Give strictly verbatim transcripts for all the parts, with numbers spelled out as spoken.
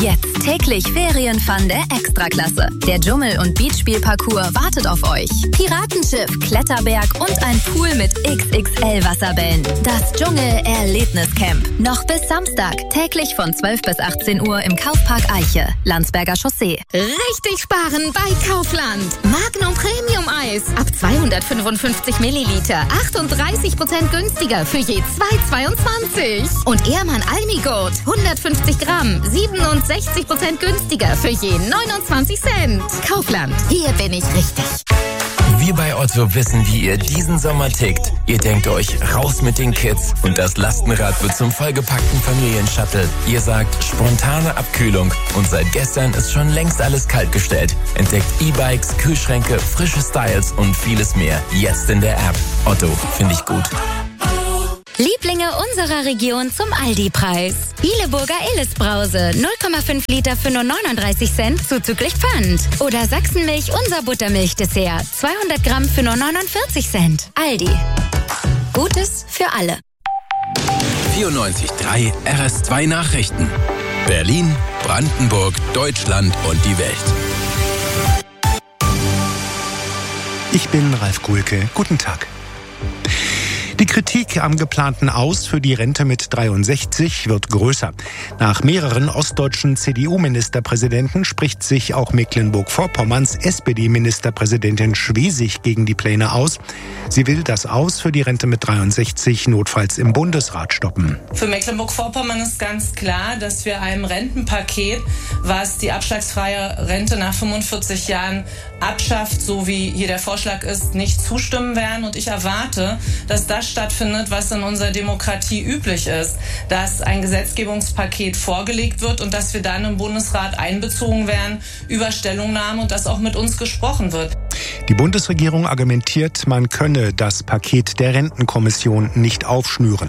Jetzt täglich Ferienfun der Extraklasse. Der Dschungel- und Beachspielparcours wartet auf euch. Piratenschiff, Kletterberg und ein Pool mit X X L-Wasserbällen. Das Dschungel-Erlebniscamp. Noch bis Samstag. Täglich von zwölf bis achtzehn Uhr im Kaufpark Eiche. Landsberger Chaussee. Richtig sparen bei Kaufland. Magnum Premium Eis. Ab zweihundertfünfundfünfzig Milliliter. achtunddreißig Prozent günstiger für je zwei Euro zweiundzwanzig. Und Ehrmann Almigurt. hundertfünfzig Gramm. siebenundsechzig Prozent günstiger für je neunundzwanzig Cent. Kaufland. Hier bin ich richtig. Wir bei Otto wissen, wie ihr diesen Sommer tickt. Ihr denkt euch, raus mit den Kids und das Lastenrad wird zum vollgepackten Familienshuttle. Ihr sagt, spontane Abkühlung und seit gestern ist schon längst alles kaltgestellt. Entdeckt E-Bikes, Kühlschränke, frische Styles und vieles mehr. Jetzt in der App. Otto, finde ich gut. Lieblinge unserer Region zum Aldi-Preis. Bieleburger Illes-Brause, null Komma fünf Liter für nur neununddreißig Cent, zuzüglich Pfand. Oder Sachsenmilch, unser Buttermilch-Dessert, zweihundert Gramm für nur neunundvierzig Cent. Aldi. Gutes für alle. vierundneunzig Komma drei R S zwei Nachrichten. Berlin, Brandenburg, Deutschland und die Welt. Ich bin Ralf Gulke. Guten Tag. Die Kritik am geplanten Aus für die Rente mit dreiundsechzig wird größer. Nach mehreren ostdeutschen C D U-Ministerpräsidenten spricht sich auch Mecklenburg-Vorpommerns S P D-Ministerpräsidentin Schwesig gegen die Pläne aus. Sie will das Aus für die Rente mit dreiundsechzig notfalls im Bundesrat stoppen. Für Mecklenburg-Vorpommern ist ganz klar, dass wir einem Rentenpaket, was die abschlagsfreie Rente nach fünfundvierzig Jahren abschafft, so wie hier der Vorschlag ist, nicht zustimmen werden. Und ich erwarte, dass das stattfindet, was in unserer Demokratie üblich ist, dass ein Gesetzgebungspaket vorgelegt wird und dass wir dann im Bundesrat einbezogen werden über Stellungnahme und dass auch mit uns gesprochen wird. Die Bundesregierung argumentiert, man könne das Paket der Rentenkommission nicht aufschnüren.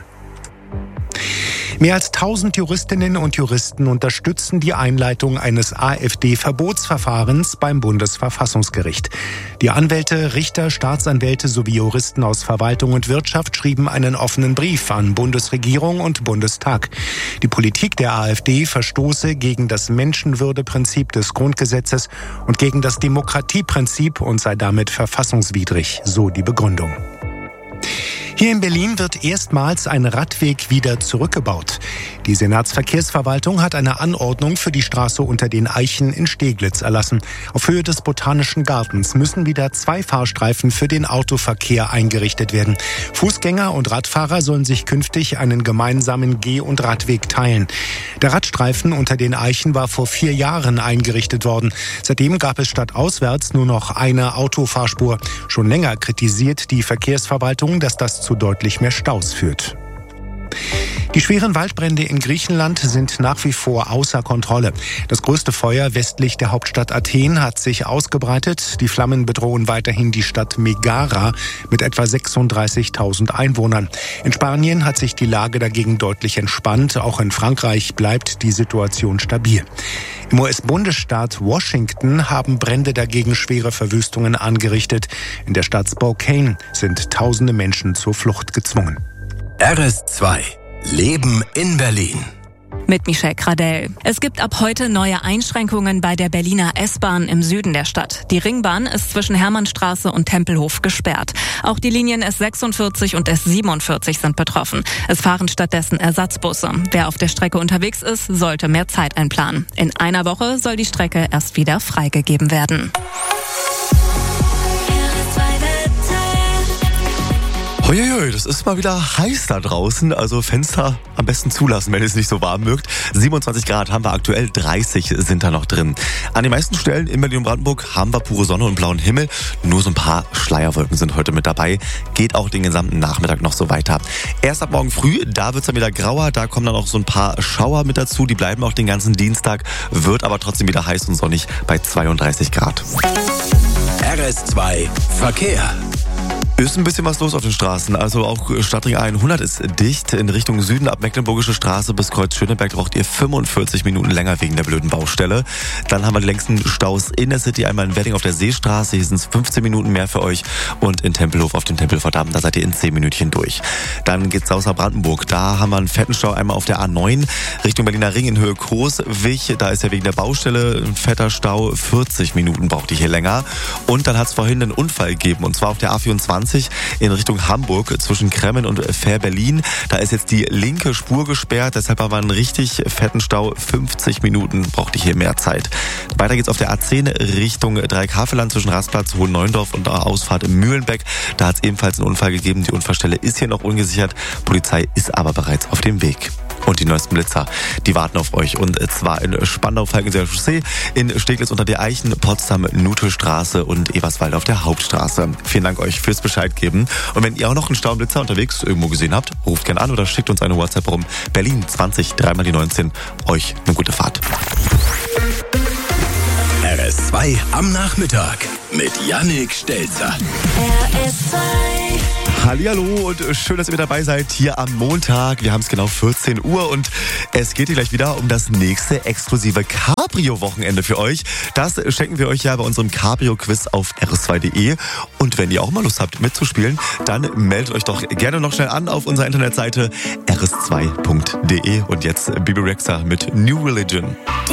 Mehr als tausend Juristinnen und Juristen unterstützen die Einleitung eines AfD-Verbotsverfahrens beim Bundesverfassungsgericht. Die Anwälte, Richter, Staatsanwälte sowie Juristen aus Verwaltung und Wirtschaft schrieben einen offenen Brief an Bundesregierung und Bundestag. Die Politik der AfD verstoße gegen das Menschenwürdeprinzip des Grundgesetzes und gegen das Demokratieprinzip und sei damit verfassungswidrig, so die Begründung. Hier in Berlin wird erstmals ein Radweg wieder zurückgebaut. Die Senatsverkehrsverwaltung hat eine Anordnung für die Straße unter den Eichen in Steglitz erlassen. Auf Höhe des Botanischen Gartens müssen wieder zwei Fahrstreifen für den Autoverkehr eingerichtet werden. Fußgänger und Radfahrer sollen sich künftig einen gemeinsamen Geh- und Radweg teilen. Der Radstreifen unter den Eichen war vor vier Jahren eingerichtet worden. Seitdem gab es stadtauswärts nur noch eine Autofahrspur. Schon länger kritisiert die Verkehrsverwaltung, dass das zu deutlich mehr Staus führt. Die schweren Waldbrände in Griechenland sind nach wie vor außer Kontrolle. Das größte Feuer westlich der Hauptstadt Athen hat sich ausgebreitet. Die Flammen bedrohen weiterhin die Stadt Megara mit etwa sechsunddreißigtausend Einwohnern. In Spanien hat sich die Lage dagegen deutlich entspannt. Auch in Frankreich bleibt die Situation stabil. Im U S-Bundesstaat Washington haben Brände dagegen schwere Verwüstungen angerichtet. In der Stadt Spokane sind tausende Menschen zur Flucht gezwungen. R S zwei. Leben in Berlin. Mit Michelle Gradell. Es gibt ab heute neue Einschränkungen bei der Berliner S-Bahn im Süden der Stadt. Die Ringbahn ist zwischen Hermannstraße und Tempelhof gesperrt. Auch die Linien S sechsundvierzig und S siebenundvierzig sind betroffen. Es fahren stattdessen Ersatzbusse. Wer auf der Strecke unterwegs ist, sollte mehr Zeit einplanen. In einer Woche soll die Strecke erst wieder freigegeben werden. Uiuiui, das ist mal wieder heiß da draußen, also Fenster am besten zulassen, wenn es nicht so warm mögt. siebenundzwanzig Grad haben wir aktuell, dreißig sind da noch drin. An den meisten Stellen in Berlin und Brandenburg haben wir pure Sonne und blauen Himmel. Nur so ein paar Schleierwolken sind heute mit dabei. Geht auch den gesamten Nachmittag noch so weiter. Erst ab morgen früh, da wird's dann wieder grauer, da kommen dann auch so ein paar Schauer mit dazu. Die bleiben auch den ganzen Dienstag, wird aber trotzdem wieder heiß und sonnig bei zweiunddreißig Grad. R S zwei Verkehr. Ist ein bisschen was los auf den Straßen. Also auch Stadtring hundert ist dicht. In Richtung Süden ab Mecklenburgische Straße bis Kreuz Schöneberg braucht ihr fünfundvierzig Minuten länger wegen der blöden Baustelle. Dann haben wir die längsten Staus in der City. Einmal in Wedding auf der Seestraße. Hier sind es fünfzehn Minuten mehr für euch. Und in Tempelhof auf dem Tempelhofer Damm. Da seid ihr in zehn Minütchen durch. Dann geht's außer Brandenburg. Da haben wir einen fetten Stau einmal auf der A neun Richtung Berliner Ring in Höhe Coeswig. Da ist ja wegen der Baustelle ein fetter Stau. vierzig Minuten braucht ihr hier länger. Und dann hat es vorhin einen Unfall gegeben. Und zwar auf der A vierundzwanzig in Richtung Hamburg zwischen Kremmen und Fähr-Berlin. Da ist jetzt die linke Spur gesperrt. Deshalb haben wir einen richtig fetten Stau. fünfzig Minuten braucht ihr hier mehr Zeit. Weiter geht's auf der A zehn Richtung Dreieckhavelland zwischen Rastplatz Hohen-Neuendorf und der Ausfahrt im Mühlenbeck. Da hat es ebenfalls einen Unfall gegeben. Die Unfallstelle ist hier noch ungesichert. Polizei ist aber bereits auf dem Weg. Und die neuesten Blitzer, die warten auf euch. Und zwar in Spandau-Falkenseer Chaussee, in Steglitz unter der Eichen, Potsdam, Nutelstraße und Eberswalde auf der Hauptstraße. Vielen Dank euch fürs Bescheid geben. Und wenn ihr auch noch einen Staublitzer unterwegs irgendwo gesehen habt, ruft gerne an oder schickt uns eine WhatsApp rum. Berlin zwanzig, dreimal die neunzehn. Euch eine gute Fahrt. R S zwei am Nachmittag mit Yannick Stelzer. R S zwei. Hallihallo und schön, dass ihr mit dabei seid hier am Montag. Wir haben es genau vierzehn Uhr und es geht hier gleich wieder um das nächste exklusive Cabrio-Wochenende für euch. Das schenken wir euch ja bei unserem Cabrio-Quiz auf r s zwei punkt d e. Und wenn ihr auch mal Lust habt mitzuspielen, dann meldet euch doch gerne noch schnell an auf unserer Internetseite r s zwei punkt d e. Und jetzt Bibi Rexha mit New Religion.